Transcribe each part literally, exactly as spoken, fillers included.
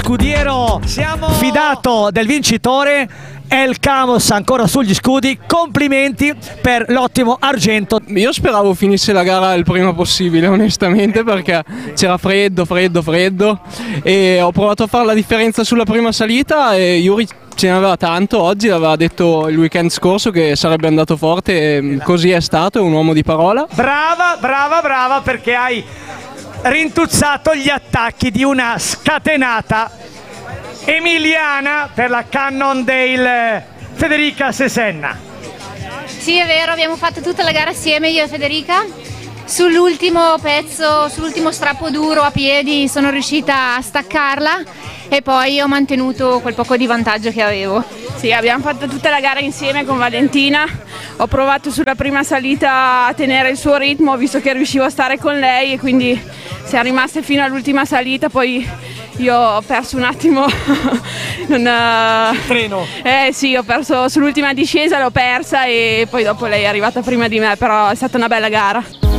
scudiero Siamo... fidato del vincitore El Camos ancora sugli scudi. Complimenti per l'ottimo argento. Io speravo finisse la gara il prima possibile, onestamente, perché c'era freddo, freddo, freddo e ho provato a fare la differenza sulla prima salita e Yuri ce ne aveva tanto. Oggi l'aveva detto il weekend scorso che sarebbe andato forte e così è stato, è un uomo di parola. Brava, brava, brava, perché hai rintuzzato gli attacchi di una scatenata emiliana per la Cannondale Federica Sesenna. Sì, è vero, abbiamo fatto tutta la gara assieme io e Federica. Sull'ultimo pezzo, sull'ultimo strappo duro a piedi sono riuscita a staccarla e poi ho mantenuto quel poco di vantaggio che avevo. Sì, abbiamo fatto tutta la gara insieme con Valentina. Ho provato sulla prima salita a tenere il suo ritmo, visto che riuscivo a stare con lei e quindi siamo rimaste fino all'ultima salita, poi io ho perso un attimo non, il treno. Eh sì, ho perso sull'ultima discesa, l'ho persa e poi dopo lei è arrivata prima di me, però è stata una bella gara.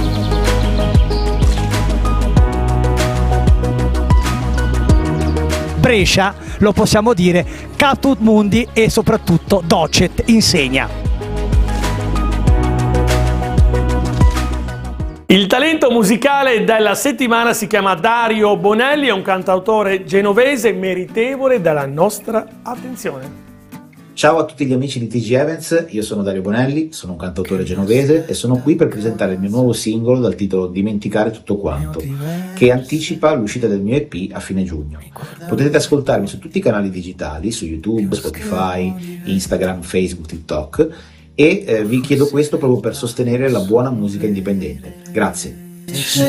Brescia, lo possiamo dire, caput mundi e soprattutto docet insegna. Il talento musicale della settimana si chiama Dario Bonelli, è un cantautore genovese meritevole della nostra attenzione. Ciao a tutti gli amici di T G Events, io sono Dario Bonelli, sono un cantautore genovese e sono qui per presentare il mio nuovo singolo dal titolo Dimenticare tutto quanto, che anticipa l'uscita del mio E P a fine giugno. Potete ascoltarmi su tutti i canali digitali, su YouTube, Spotify, Instagram, Facebook, TikTok e eh, vi chiedo questo proprio per sostenere la buona musica indipendente. Grazie.